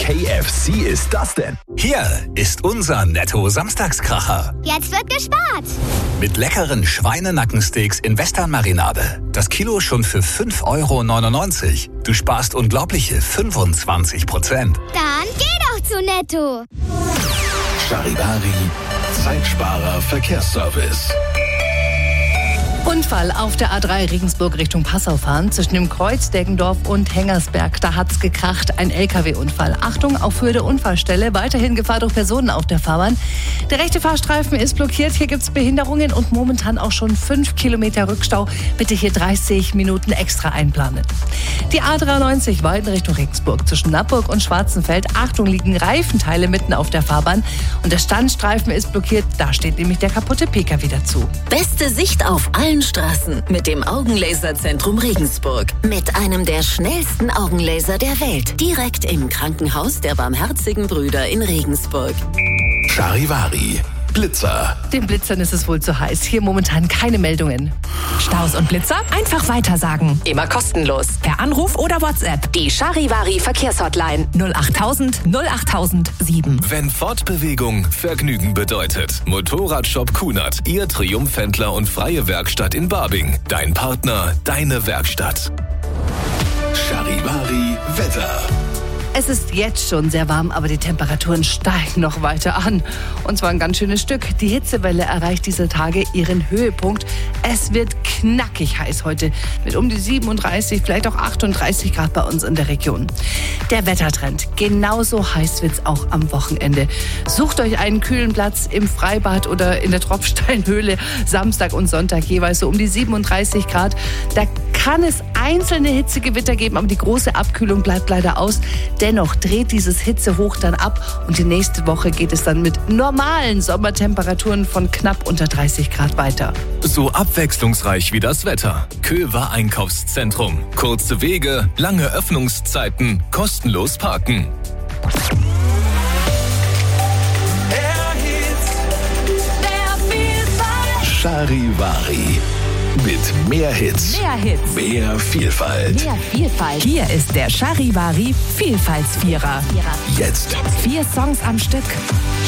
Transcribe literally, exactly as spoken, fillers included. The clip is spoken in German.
K F C ist das denn? Hier ist unser Netto-Samstagskracher. Jetzt wird gespart. Mit leckeren Schweinenackensteaks in Western-Marinade. Das Kilo schon für fünf Euro neunundneunzig. Du sparst unglaubliche fünfundzwanzig Prozent. Dann geh doch zu Netto. Charivari, Zeitsparer Verkehrsservice. Unfall auf der A drei Regensburg Richtung Passau fahren. Zwischen dem Kreuz Deggendorf und Hengersberg. Da hat's gekracht. Ein L K W-Unfall. Achtung, auf Höhe der Unfallstelle. Weiterhin Gefahr durch Personen auf der Fahrbahn. Der rechte Fahrstreifen ist blockiert. Hier gibt's Behinderungen und momentan auch schon fünf Kilometer Rückstau. Bitte hier dreißig Minuten extra einplanen. Die A dreiundneunzig Weiden Richtung Regensburg. Zwischen Nappburg und Schwarzenfeld. Achtung, liegen Reifenteile mitten auf der Fahrbahn. Und der Standstreifen ist blockiert. Da steht nämlich der kaputte P K W dazu. Beste Sicht auf allen Straßen mit dem Augenlaserzentrum Regensburg. Mit einem der schnellsten Augenlaser der Welt. Direkt im Krankenhaus der Barmherzigen Brüder in Regensburg. Charivari, Blitzer. Den Blitzern ist es wohl zu heiß. Hier momentan keine Meldungen. Staus und Blitzer? Einfach weitersagen. Immer kostenlos. Per Anruf oder WhatsApp. Die Charivari Verkehrshotline null achttausend null achttausend sieben. Wenn Fortbewegung Vergnügen bedeutet. Motorradshop Kunert. Ihr Triumphhändler und freie Werkstatt in Barbing. Dein Partner, deine Werkstatt. Charivari Wetter. Es ist jetzt schon sehr warm, aber die Temperaturen steigen noch weiter an. Und zwar ein ganz schönes Stück. Die Hitzewelle erreicht dieser Tage ihren Höhepunkt. Es wird knackig heiß heute mit um die siebenunddreißig, vielleicht auch achtunddreißig Grad bei uns in der Region. Der Wettertrend. Genauso heiß wird's auch am Wochenende. Sucht euch einen kühlen Platz im Freibad oder in der Tropfsteinhöhle. Samstag und Sonntag jeweils so um die siebenunddreißig Grad. Da kann es einzelne Hitzegewitter geben, aber die große Abkühlung bleibt leider aus. Dennoch dreht dieses Hitzehoch dann ab und die nächste Woche geht es dann mit normalen Sommertemperaturen von knapp unter dreißig Grad weiter. So abwechslungsreich wie das Wetter. Köver Einkaufszentrum. Kurze Wege, lange Öffnungszeiten, kostenlos parken. Charivari. Mit mehr Hits. Mehr Hits. Mehr Vielfalt. Mehr Vielfalt. Hier ist der Charivari Vielfaltsvierer. Jetzt. Vier Songs am Stück.